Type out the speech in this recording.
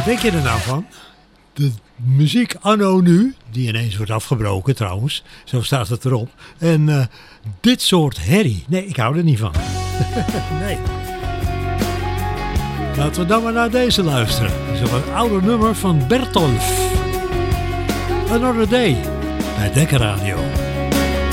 denk je er nou van? De muziek anno nu, die ineens wordt afgebroken trouwens, zo staat het erop. En dit soort herrie, nee, ik hou er niet van. Nee. Laten we dan maar naar deze luisteren. Dat is een oude nummer van Bertolf. Another Day, bij Dekkerradio.